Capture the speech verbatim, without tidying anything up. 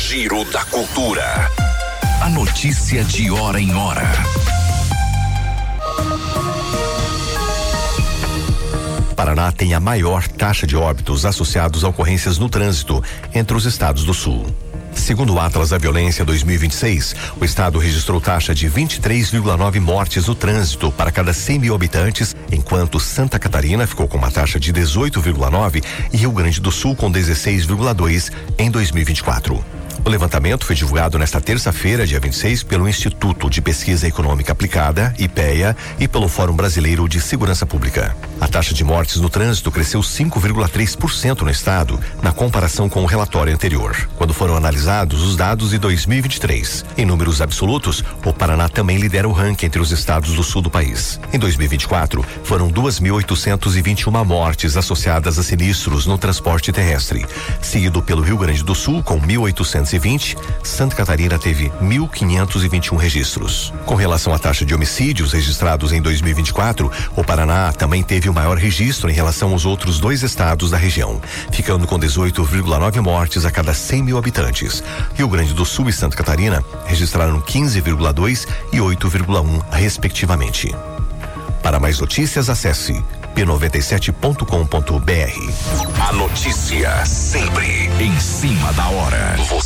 Giro da Cultura. A notícia de hora em hora. Paraná tem a maior taxa de óbitos associados a ocorrências no trânsito entre os estados do sul. Segundo o Atlas da Violência dois mil e vinte e seis, o estado registrou taxa de vinte e três vírgula nove mortes no trânsito para cada cem mil habitantes, enquanto Santa Catarina ficou com uma taxa de dezoito vírgula nove e Rio Grande do Sul com dezesseis vírgula dois em dois mil e vinte e quatro. O levantamento foi divulgado nesta terça-feira, dia vinte e seis, pelo Instituto de Pesquisa Econômica Aplicada, IPEA, e pelo Fórum Brasileiro de Segurança Pública. A taxa de mortes no trânsito cresceu cinco vírgula três por cento no estado, na comparação com o relatório anterior, quando foram analisados os dados de dois mil e vinte e três. Em números absolutos, o Paraná também lidera o ranking entre os estados do sul do país. Em dois mil e vinte e quatro, foram duas mil oitocentos e vinte e uma mortes associadas a sinistros no transporte terrestre, seguido pelo Rio Grande do Sul com mil oitocentos e vinte, Santa Catarina teve mil quinhentos e vinte e um registros. Com relação à taxa de homicídios registrados em dois mil e vinte e quatro, o Paraná também teve o maior registro em relação aos outros dois estados da região, ficando com dezoito vírgula nove mortes a cada cem mil habitantes. Rio Grande do Sul e Santa Catarina registraram quinze vírgula dois e oito vírgula um, respectivamente. Para mais notícias, acesse p noventa e sete ponto com ponto b r. A notícia sempre em cima da hora. Você